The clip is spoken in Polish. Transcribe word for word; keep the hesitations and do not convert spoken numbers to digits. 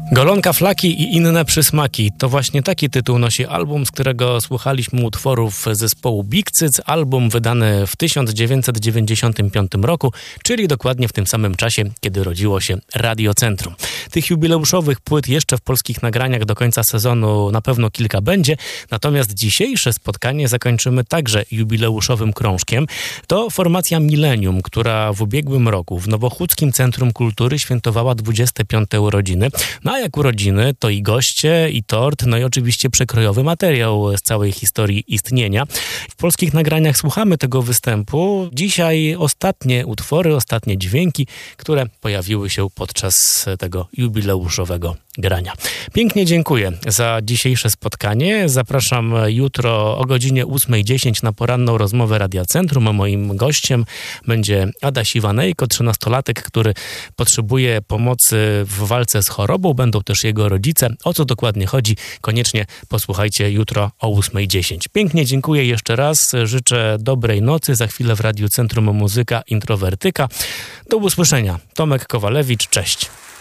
Golonka, flaki i inne przysmaki. To właśnie taki tytuł nosi album, z którego słuchaliśmy utworów zespołu Big Cyc. Album wydany w tysiąc dziewięćset dziewięćdziesiątym piątym roku, czyli dokładnie w tym samym czasie, kiedy rodziło się Radio Centrum. Tych jubileuszowych płyt jeszcze w polskich nagraniach do końca sezonu na pewno kilka będzie, natomiast dzisiejsze spotkanie zakończymy także jubileuszowym krążkiem. To formacja Millennium, która w ubiegłym roku w Nowochódzkim Centrum Kultury świętowała dwudzieste piąte urodziny. No a jak urodziny, to i goście, i tort, no i oczywiście przekrojowy materiał z całej historii istnienia. W polskich nagraniach słuchamy tego występu. Dzisiaj ostatnie utwory, ostatnie dźwięki, które pojawiły się podczas tego jubileuszowego grania. Pięknie dziękuję za dzisiejsze spotkanie. Zapraszam jutro o godzinie ósma dziesięć na poranną rozmowę Radia Centrum. Moim gościem będzie Adaś Iwanejko, trzynastolatek, który potrzebuje pomocy w walce z chorobą. Będą też jego rodzice. O co dokładnie chodzi? Koniecznie posłuchajcie jutro o ósma dziesięć. Pięknie dziękuję jeszcze raz. Życzę dobrej nocy. Za chwilę w Radiu Centrum muzyka introwertyka. Do usłyszenia. Tomek Kowalewicz, cześć.